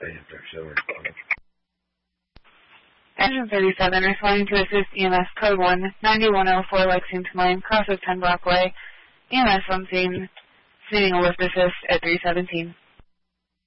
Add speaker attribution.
Speaker 1: Engine 37 responding to assist EMS code 1, 9104 Lexington Lane, cross of 10 Block Way. EMS on scene, needing a lift assist at 317.